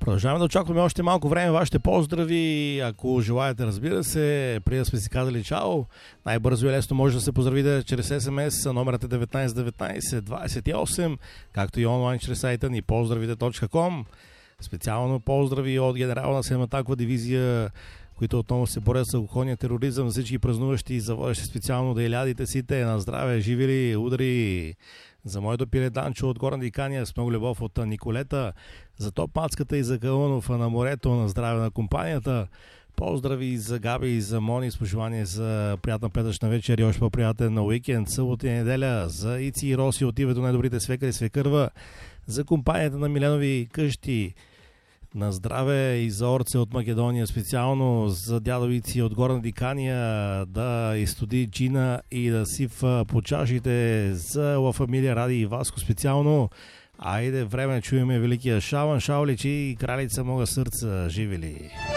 Продължаваме да очакваме още малко време вашите поздрави. Ако желаете, разбира се, преди да сме си казали чао, най-бързо и лесно може да се поздравите чрез СМС. Номерът е 1919 28, както и онлайн чрез сайта ни поздравите.com. Специално поздрави от генерал на 7-та дивизия, които отново се борят с алкохолния тероризъм, за всички празнуващи и заводещи специално да илядите сите. На здраве, живи ли, удари! За моето пиле Данчо от Горна Дикания с много любов от Николета. За Топмацката и за Калунов на морето, на здраве на компанията. Поздрави за Габи и за Мони с пожелание за приятна петъчна вечер и още по-приятен на уикенд, събота и неделя. За Ици и Роси от името на добрите свекари Свекърва. За компанията на Миленови къщи. На здраве и за Орце от Македония, специално за дядовици от Горна Дикания, да изстуди джина и да сипва по чашите за Ла Фамилия Ради и Васко специално. Айде, време чуеме великия Шаван Шаулич и кралица Мога сърца. Живи ли!